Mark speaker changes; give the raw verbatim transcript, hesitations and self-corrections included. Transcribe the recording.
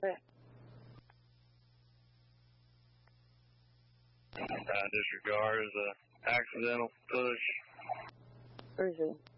Speaker 1: it.
Speaker 2: Uh, disregard is a accidental push.
Speaker 1: Where is he?